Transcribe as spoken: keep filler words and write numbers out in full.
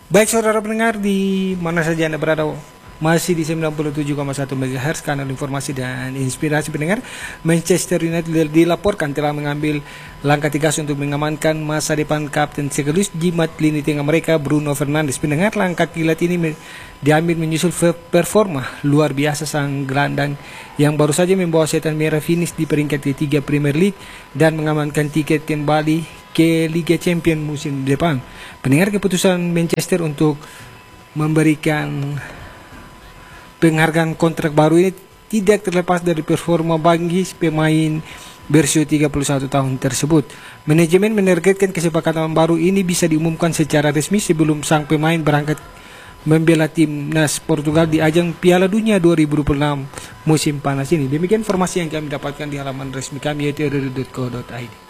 Baik saudara pendengar di mana saja Anda berada, masih di sembilan puluh tujuh koma satu megahertz kanal informasi dan inspirasi pendengar. Manchester United dilaporkan telah mengambil langkah tegas untuk mengamankan masa depan kapten sekaligus jimat lini tengah mereka Bruno Fernandes. Pendengar, langkah kilat ini diambil menyusul performa luar biasa sang gelandang yang baru saja membawa setan merah finish di peringkat ketiga Premier League dan mengamankan tiket kembali ke Liga Champions musim depan. Pendengar, keputusan Manchester untuk memberikan penghargaan kontrak baru ini tidak terlepas dari performa bagi pemain berusia tiga puluh satu tahun tersebut. Manajemen menargetkan kesepakatan baru ini bisa diumumkan secara resmi sebelum sang pemain berangkat membela timnas Portugal di ajang Piala Dunia dua ribu dua puluh enam musim panas ini. Demikian informasi yang kami dapatkan di halaman resmi kami yaitu r r dot co dot i d.